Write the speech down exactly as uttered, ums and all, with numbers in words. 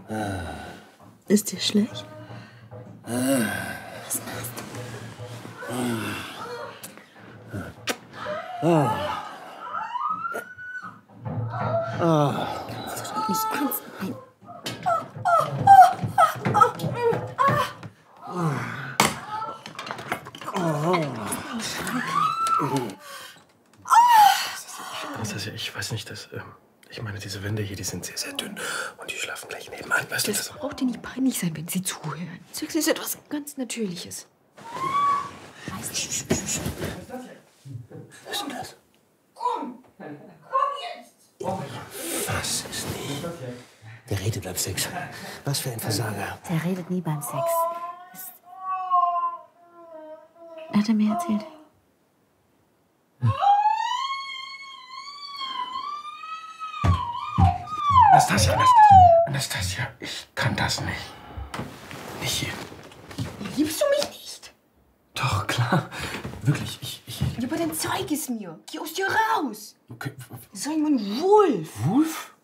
Ist dir schlecht? Was machst du? Kannst du doch nicht ernst meinen. Anastasia, ich weiß nicht, dass, ähm, ich meine, diese Wände hier, die sind sehr, sehr dünn und die schlafen gleich nebenan. Weißt du, Das das braucht dir nicht peinlich sein, wenn Sie zuhören. Sex ist etwas ganz Natürliches. Was ist denn das? Komm! Komm jetzt! Was ist nie? Der redet beim Sex. Was für ein Versager. Der redet nie beim Sex. Das hat er mir erzählt. Anastasia, Anastasia, Anastasia, ich kann das nicht. Nicht hier. Liebst du mich nicht? Doch, klar. Wirklich, ich, ich... Ja, aber dann zeig es mir. Geh aus dir raus. Okay. Sei mein Wolf. Wolf?